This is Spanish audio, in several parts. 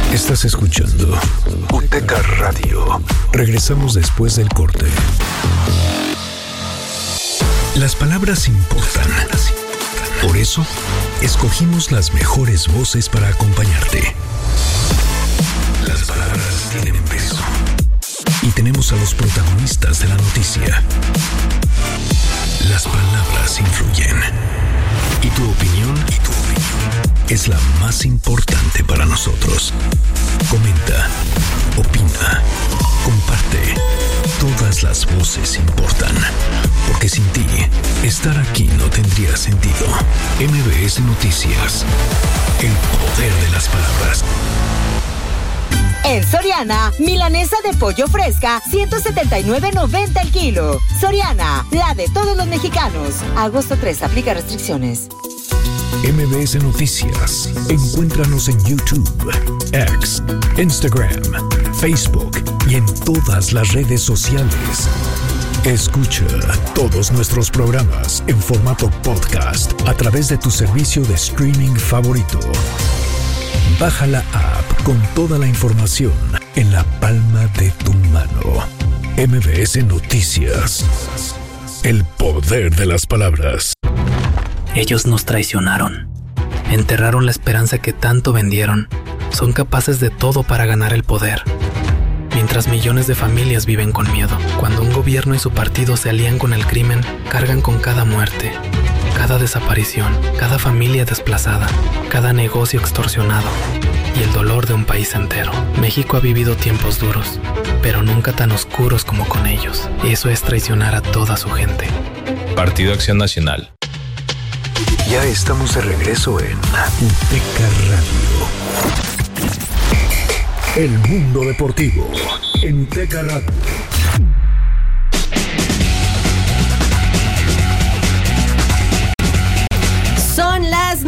Estás escuchando UTECA Radio. Regresamos después del corte. Las palabras importan. Por eso, escogimos las mejores voces para acompañarte. Las palabras tienen peso. Y tenemos a los protagonistas de la noticia. Las palabras influyen. Y tu opinión es la más importante para nosotros. Comenta, opina, comparte. Todas las voces importan. Porque sin ti, estar aquí no tendría sentido. MBS Noticias. El poder de las palabras. En Soriana, milanesa de pollo fresca, $179.90 el kilo. Soriana, la de todos los mexicanos. Agosto 3, aplica restricciones. MBS Noticias. Encuéntranos en YouTube, X, Instagram, Facebook y en todas las redes sociales. Escucha todos nuestros programas en formato podcast a través de tu servicio de streaming favorito. Baja la app con toda la información en la palma de tu mano. MBS Noticias. El poder de las palabras. Ellos nos traicionaron. Enterraron la esperanza que tanto vendieron. Son capaces de todo para ganar el poder. Mientras millones de familias viven con miedo. Cuando un gobierno y su partido se alían con el crimen, cargan con cada muerte, cada desaparición, cada familia desplazada, cada negocio extorsionado y el dolor de un país entero. México ha vivido tiempos duros, pero nunca tan oscuros como con ellos. Eso es traicionar a toda su gente. Partido Acción Nacional. Ya estamos de regreso en UTECA Radio. El mundo deportivo en UTECA Radio. Son las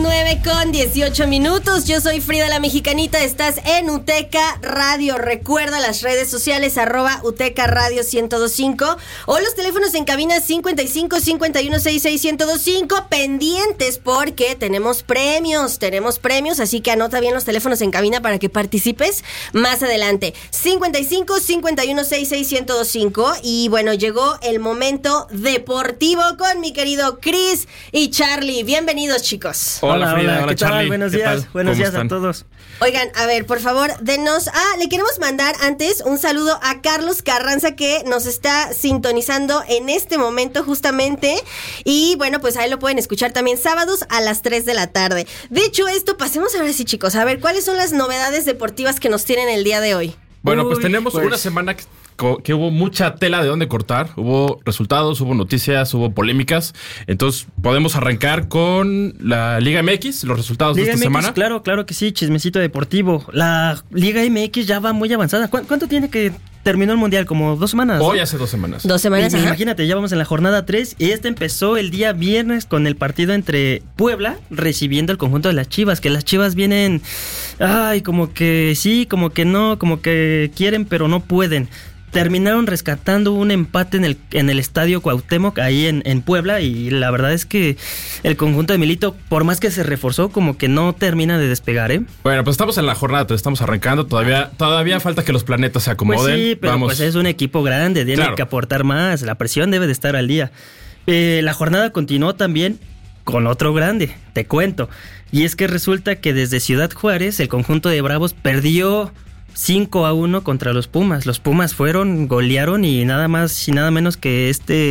9:18. Yo soy Frida la Mexicanita. Estás en UTECA Radio. Recuerda las redes sociales @UTECA Radio 1025 o los teléfonos en cabina 55 51 66 1025. Pendientes porque tenemos premios. Así que anota bien los teléfonos en cabina para que participes más adelante. 55 51 66 1025. Y bueno, llegó el momento deportivo con mi querido Chris y Charlie. Bienvenidos, chicos. Hola Frida, hola ¿qué tal? Charlie. Buenos días. Buenos días a todos. Oigan, a ver, por favor, denos... le queremos mandar antes un saludo a Carlos Carranza, que nos está sintonizando en este momento justamente. Y bueno, pues ahí lo pueden escuchar también sábados a las 3 de la tarde. Dicho esto, pasemos ahora sí, chicos. A ver, ¿cuáles son las novedades deportivas que nos tienen el día de hoy? Bueno, pues tenemos una semana que hubo mucha tela de dónde cortar. Hubo resultados, hubo noticias, hubo polémicas. Entonces podemos arrancar con la Liga MX, los resultados Liga de esta MX, semana. Claro que sí, chismecito deportivo. La Liga MX ya va muy avanzada. ¿Cuánto tiene que terminó el Mundial? ¿Como 2 semanas? Hoy hace 2 semanas. 2 semanas, Imagínate, ya vamos en la jornada 3 y empezó el día viernes con el partido entre Puebla recibiendo el conjunto de las Chivas, que las Chivas vienen, como que sí, como que no, como que quieren pero no pueden. Terminaron rescatando un empate en el estadio Cuauhtémoc, ahí en Puebla, y la verdad es que el conjunto de Milito, por más que se reforzó, como que no termina de despegar, ¿eh? Bueno, pues estamos en la jornada 3, estamos arrancando, todavía falta que los planetas se acomoden. Pues sí, pero pues es un equipo grande, tiene que aportar más, la presión debe de estar al día. La jornada continuó también con otro grande, te cuento, y es que resulta que desde Ciudad Juárez, el conjunto de Bravos perdió 5-1 contra los Pumas. Los Pumas golearon y nada más y nada menos que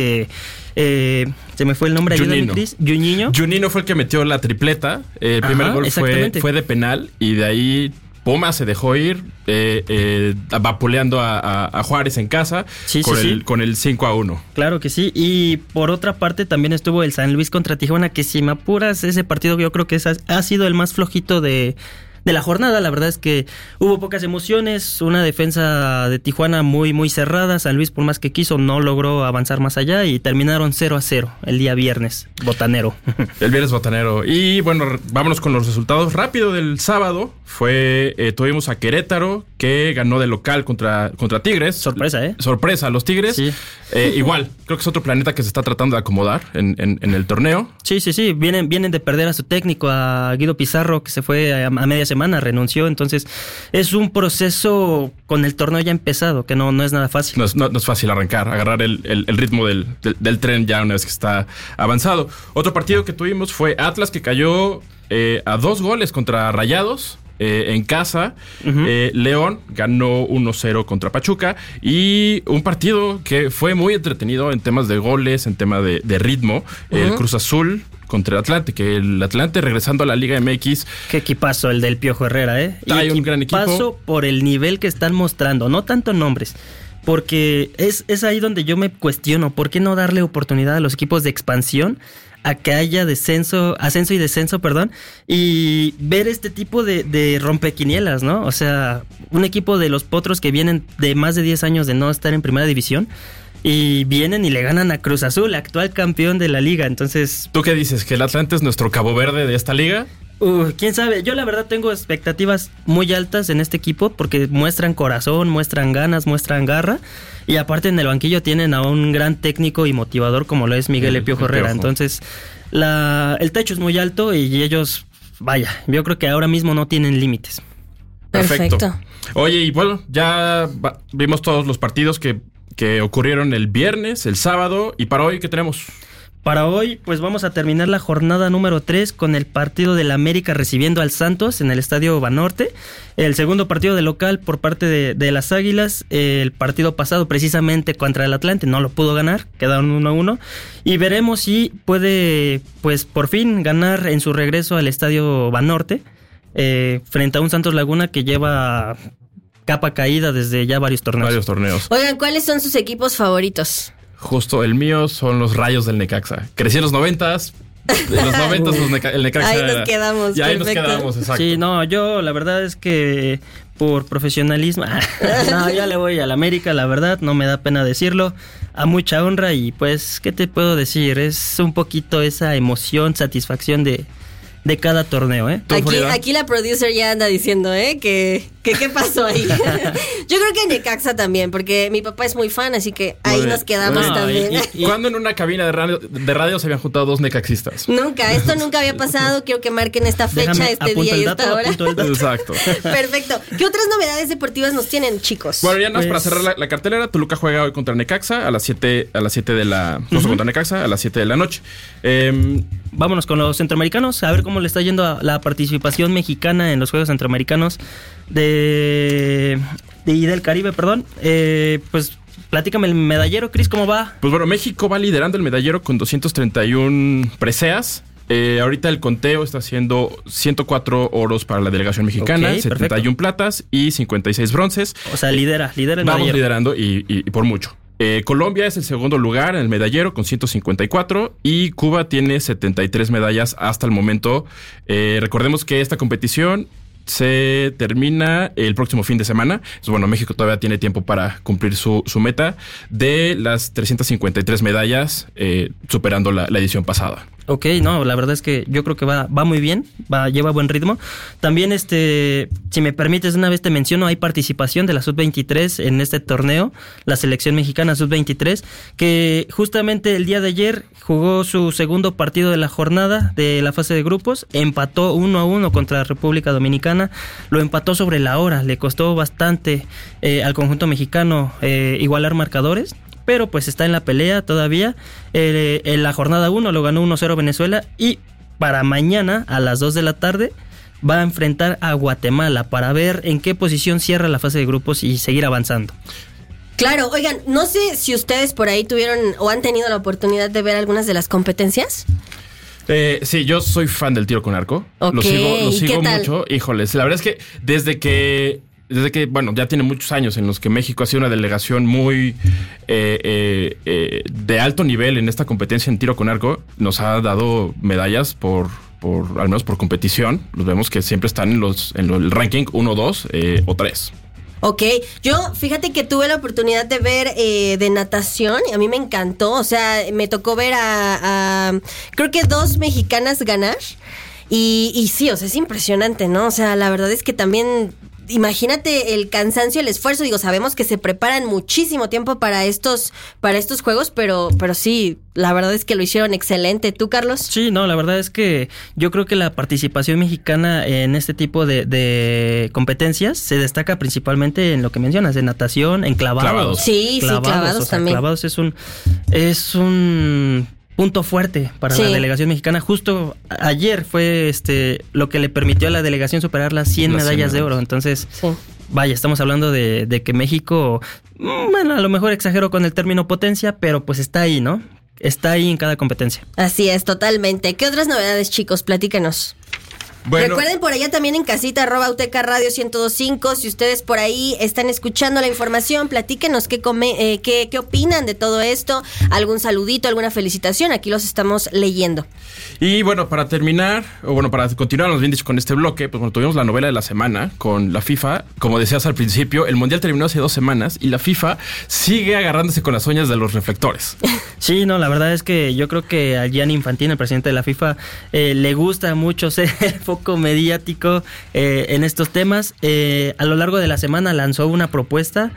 se me fue el nombre, ayúdame, Cris. Juninho fue el que metió la tripleta. El primer gol fue de penal y de ahí Pumas se dejó ir vapuleando a Juárez en casa con el 5-1. Claro que sí. Y por otra parte también estuvo el San Luis contra Tijuana, que si me apuras, ese partido yo creo que ha sido el más flojito de la jornada. La verdad es que hubo pocas emociones, una defensa de Tijuana muy muy cerrada. San Luis, por más que quiso, no logró avanzar más allá y terminaron 0-0 el día viernes botanero. El viernes botanero. Y bueno, vámonos con los resultados rápido del sábado. Tuvimos a Querétaro, que ganó de local contra Tigres. Sorpresa, los Tigres. Sí. Igual, creo que es otro planeta que se está tratando de acomodar en el torneo. Sí. Vienen de perder a su técnico, a Guido Pizarro, que se fue a media semana renunció, entonces es un proceso con el torneo ya empezado, que no es nada fácil. No es fácil agarrar el ritmo del tren ya una vez que está avanzado. Otro partido que tuvimos fue Atlas, que cayó a 2 goles contra Rayados. En casa, León ganó 1-0 contra Pachuca y un partido que fue muy entretenido en temas de goles, en tema de ritmo. El Cruz Azul contra el Atlante, que el Atlante regresando a la Liga MX. Qué equipazo el del Piojo Herrera, ¿eh? Hay un gran equipo. Equipazo por el nivel que están mostrando, no tanto nombres. Porque es ahí donde yo me cuestiono, ¿por qué no darle oportunidad a los equipos de expansión a que haya ascenso y descenso, y ver este tipo de rompequinielas, ¿no? O sea, un equipo de los Potros que vienen de más de 10 años de no estar en primera división y vienen y le ganan a Cruz Azul, actual campeón de la liga, entonces... ¿Tú qué dices? ¿Que el Atlante es nuestro Cabo Verde de esta liga? Quién sabe, yo la verdad tengo expectativas muy altas en este equipo porque muestran corazón, muestran ganas, muestran garra y aparte en el banquillo tienen a un gran técnico y motivador como lo es Miguel El Piojo Herrera, entonces el techo es muy alto y ellos, yo creo que ahora mismo no tienen límites. Perfecto. Oye, y bueno, ya vimos todos los partidos que ocurrieron el viernes, el sábado, y para hoy, ¿qué tenemos? Para hoy, pues vamos a terminar la jornada número 3 con el partido del América recibiendo al Santos en el Estadio Banorte. El segundo partido de local por parte de las Águilas. El partido pasado precisamente contra el Atlante no lo pudo ganar, quedaron 1-1. Y veremos si puede, pues por fin, ganar en su regreso al Estadio Banorte frente a un Santos Laguna que lleva capa caída desde ya varios torneos. Oigan, ¿cuáles son sus equipos favoritos? Justo, el mío son los Rayos del Necaxa. Crecí en los 90s. En los 90s el Necaxa. Ahí nos quedamos. Y ahí nos quedamos, exacto. Sí, no, yo la verdad es que por profesionalismo, yo le voy al América, la verdad, no me da pena decirlo. A mucha honra y pues, ¿qué te puedo decir? Es un poquito esa emoción, satisfacción de cada torneo, ¿eh? Aquí la producer ya anda diciendo, que qué pasó ahí. Yo creo que Necaxa también, porque mi papá es muy fan, así que ahí nos quedamos también. ¿Cuándo en una cabina de radio se habían juntado 2 necaxistas? Esto nunca había pasado. Quiero que marquen esta fecha, este día y esta hora. Exacto. Perfecto. ¿Qué otras novedades deportivas nos tienen, chicos? Bueno, ya nada más para cerrar la cartelera. Toluca juega hoy contra Necaxa a las 7 de la... contra Necaxa a las 7 de la noche. Vámonos con los centroamericanos, a ver cómo le está yendo a la participación mexicana en los Juegos Centroamericanos y del Caribe, pues platícame el medallero, Cris, ¿cómo va? Pues bueno, México va liderando el medallero con 231 preseas. Ahorita el conteo está haciendo 104 oros para la delegación mexicana, 71 platas y 56 bronces. O sea, lidera el medallero. Vamos liderando y por mucho. Colombia es el segundo lugar en el medallero con 154 y Cuba tiene 73 medallas hasta el momento. Recordemos que esta competición se termina el próximo fin de semana. Entonces, bueno, México todavía tiene tiempo para cumplir su meta de las 353 medallas, superando la edición pasada. Ok, no, la verdad es que yo creo que va muy bien, lleva buen ritmo. También, si me permites, una vez te menciono, hay participación de la Sub-23 en este torneo, la selección mexicana Sub-23, que justamente el día de ayer jugó su segundo partido de la jornada de la fase de grupos, empató 1-1 contra la República Dominicana, lo empató sobre la hora, le costó bastante al conjunto mexicano igualar marcadores, pero pues está en la pelea todavía. En la jornada 1 lo ganó 1-0 Venezuela y para mañana a las 2 de la tarde va a enfrentar a Guatemala para ver en qué posición cierra la fase de grupos y seguir avanzando. Claro, oigan, no sé si ustedes por ahí tuvieron o han tenido la oportunidad de ver algunas de las competencias. Sí, yo soy fan del tiro con arco. Okay. Lo sigo mucho. Híjoles, la verdad es que desde que, bueno, ya tiene muchos años en los que México ha sido una delegación muy de alto nivel en esta competencia en tiro con arco, nos ha dado medallas al menos por competición. Los vemos que siempre están en el ranking 1, 2 o 3. Ok, yo fíjate que tuve la oportunidad de ver de natación y a mí me encantó, o sea, me tocó ver a creo que 2 mexicanas ganar y sí, o sea, es impresionante, ¿no? O sea, la verdad es que también imagínate el cansancio, el esfuerzo. Digo, sabemos que se preparan muchísimo tiempo para estos juegos, pero sí, la verdad es que lo hicieron excelente. ¿Tú, Carlos? Sí, no, la verdad es que yo creo que la participación mexicana en este tipo de competencias se destaca principalmente en lo que mencionas, en natación, en clavados. Sí, clavados también. Clavados es un punto fuerte para la delegación mexicana. Justo ayer fue lo que le permitió a la delegación superar las 100 medallas de oro. Entonces, vaya, estamos hablando de que México, bueno, a lo mejor exagero con el término potencia, pero pues está ahí, ¿no? Está ahí en cada competencia. Así es, totalmente. ¿Qué otras novedades, chicos? Platícanos. Bueno. Recuerden por allá también en casita, @UTK Radio 1025. Si ustedes por ahí están escuchando la información, platíquenos qué opinan de todo esto. Algún saludito, alguna felicitación. Aquí los estamos leyendo. Y bueno, para terminar, o bueno, para continuar, nos bien dicho con este bloque, pues bueno, tuvimos la novela de la semana con la FIFA. Como decías al principio, el Mundial terminó hace 2 semanas y la FIFA sigue agarrándose con las uñas de los reflectores. Sí, no, la verdad es que yo creo que a Gianni Infantino, el presidente de la FIFA, le gusta mucho ser foco mediático en estos temas. A lo largo de la semana lanzó una propuesta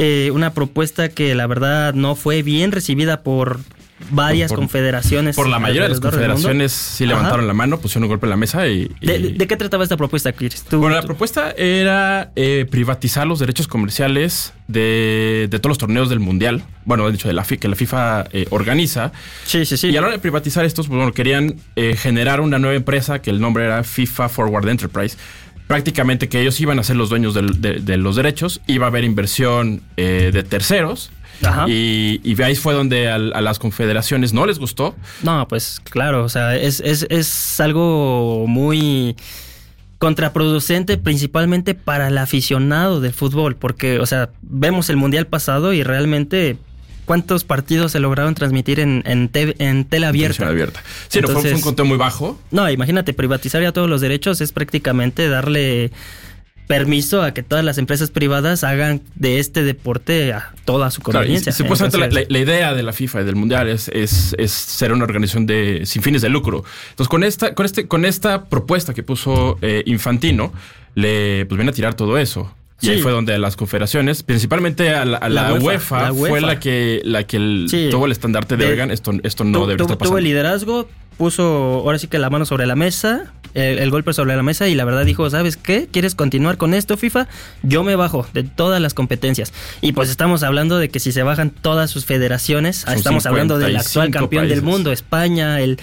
que la verdad no fue bien recibida por varias confederaciones. Por la mayoría de las confederaciones sí levantaron la mano, pusieron un golpe en la mesa ¿De qué trataba esta propuesta, Chris? Bueno, la propuesta era privatizar los derechos comerciales de todos los torneos del Mundial. Bueno, de hecho, que la FIFA organiza. Sí. Y a la hora de privatizar estos, pues bueno, querían generar una nueva empresa que el nombre era FIFA Forward Enterprise. Prácticamente que ellos iban a ser los dueños de los derechos. Iba a haber inversión de terceros. Ajá. Y ahí fue donde a las confederaciones no les gustó. No, pues claro, o sea, es algo muy contraproducente, principalmente para el aficionado del fútbol, porque, o sea, vemos el Mundial pasado y realmente ¿cuántos partidos se lograron transmitir en tela abierta? Sí, entonces, fue un conteo muy bajo. No, imagínate, privatizar ya todos los derechos es prácticamente darle permiso a que todas las empresas privadas hagan de este deporte a toda su conveniencia. Claro, supuestamente la idea de la FIFA y del Mundial es ser una organización sin fines de lucro. Entonces, con esta propuesta que puso Infantino, pues viene a tirar todo eso. Y ahí fue donde las confederaciones, principalmente a la UEFA, fue la que tuvo el estandarte de oigan, esto no debe estar pasando. Tuvo el liderazgo, puso ahora sí que la mano sobre la mesa, el golpe sobre la mesa, y la verdad dijo, ¿sabes qué? ¿Quieres continuar con esto, FIFA? Yo me bajo de todas las competencias. Y pues estamos hablando de que si se bajan todas sus federaciones, estamos hablando del actual campeón del mundo, España, el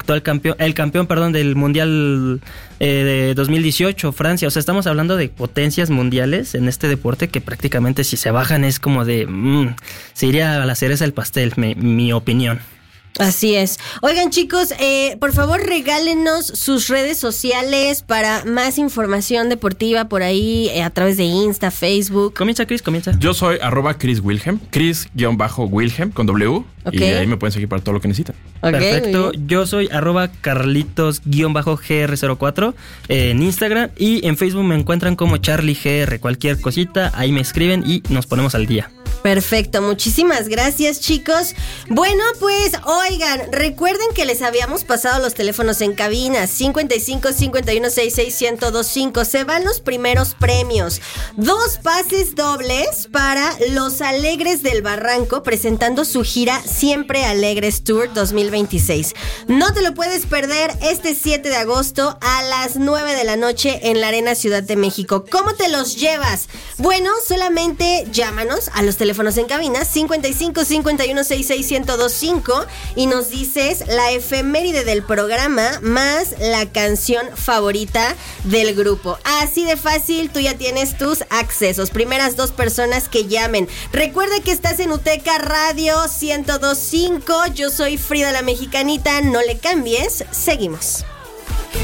campeón del Mundial de 2018, Francia. O sea, estamos hablando de potencias mundiales en este deporte que prácticamente si se bajan es como de se iría a la cereza del pastel, mi opinión. Así es. Oigan, chicos, por favor regálenos sus redes sociales para más información deportiva por ahí a través de Insta, Facebook. Comienza, Chris, comienza. Yo soy @Chris Wilhelm, Chris-Wilhelm con W. Okay. Y ahí me pueden seguir para todo lo que necesitan. Okay, perfecto. Yo soy @Carlitos-GR04 en Instagram, y en Facebook me encuentran como CharlieGR. Cualquier cosita, ahí me escriben y nos ponemos al día. Perfecto, muchísimas gracias, chicos. Bueno, pues oigan, recuerden que les habíamos pasado los teléfonos en cabina 55 51 66 1025. Se van los primeros premios. 2 pases dobles para Los Alegres del Barranco, presentando su gira Siempre Alegres Tour 2026. No te lo puedes perder este 7 de agosto a las 9 de la noche en la Arena Ciudad de México. ¿Cómo te los llevas? Bueno, solamente llámanos a los teléfonos en cabina 55 51 66 1025 y nos dices la efeméride del programa más la canción favorita del grupo. Así de fácil, tú ya tienes tus accesos. Primeras 2 personas que llamen. Recuerda que estás en UTK Radio 1025. Yo soy Frida la Mexicanita. No le cambies. Seguimos.